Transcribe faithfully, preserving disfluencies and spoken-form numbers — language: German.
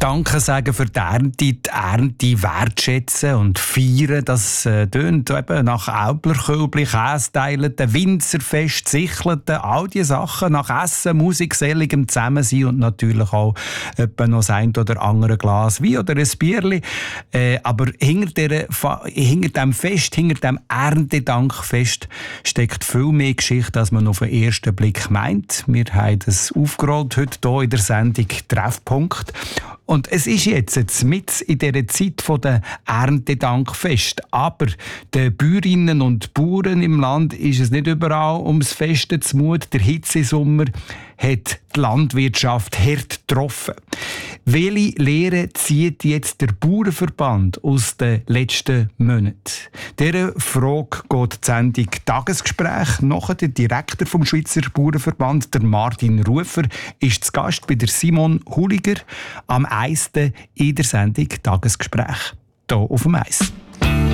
Danke sagen für die Ernte, die Ernte wertschätzen und feiern. Das äh, tönt eben nach Aublerkölbli, Kästeilen, Winzerfest, Sichelten, all diese Sachen. Nach Essen, Musik, seligem Zusammensein und natürlich auch etwa noch das ein oder andere Glas Wein oder ein Bierli. Äh, aber hinter, der, hinter dem Fest, hinter dem Erntedankfest steckt viel mehr Geschichte, als man auf den ersten Blick meint. Wir haben das aufgerollt heute hier in der Sendung Treffpunkt. Und es ist jetzt, jetzt mit in dieser Zeit der Erntedankfest. Aber den Bäuerinnen und Bauern im Land ist es nicht überall ums Festen zumut. Der Hitzesommer hat die Landwirtschaft hart getroffen. Welche Lehre zieht jetzt der Bauernverband aus den letzten Monaten? Dieser Frage geht die Sendung Tagesgespräch. Nachher der Direktor vom Schweizer Bauernverband, der Martin Rufer, ist zu Gast bei der Simon Huliger am Eisten in der Sendung Tagesgespräch hier auf dem Eis.